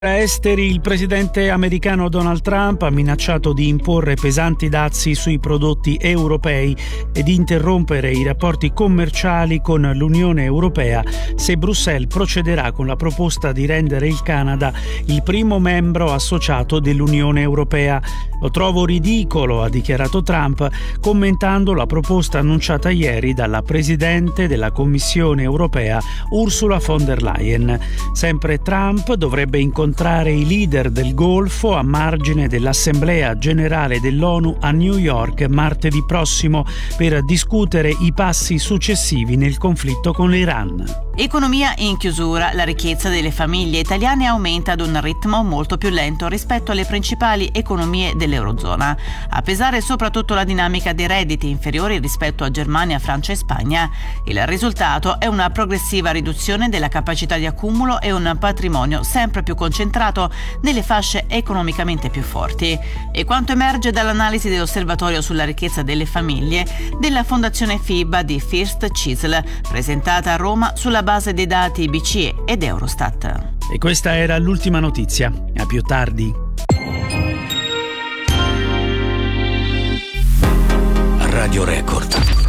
Esteri, il presidente americano Donald Trump ha minacciato di imporre pesanti dazi sui prodotti europei e di interrompere i rapporti commerciali con l'Unione Europea se Bruxelles procederà con la proposta di rendere il Canada il primo membro associato dell'Unione Europea. Lo trovo ridicolo, ha dichiarato Trump, commentando la proposta annunciata ieri dalla presidente della Commissione Europea Ursula von der Leyen. Sempre Trump dovrebbe incontrare i leader del Golfo a margine dell'Assemblea Generale dell'ONU a New York martedì prossimo per discutere i passi successivi nel conflitto con l'Iran. Economia in chiusura. La ricchezza delle famiglie italiane aumenta ad un ritmo molto più lento rispetto alle principali economie dell'Eurozona. A pesare soprattutto la dinamica dei redditi inferiori rispetto a Germania, Francia e Spagna. Il risultato è una progressiva riduzione della capacità di accumulo e un patrimonio sempre più concentrato nelle fasce economicamente più forti. E quanto emerge dall'analisi dell'Osservatorio sulla ricchezza delle famiglie della Fondazione FIBA di First Chisel, presentata a Roma sulla base dei dati BCE ed Eurostat. E questa era l'ultima notizia. A più tardi. Radio Record.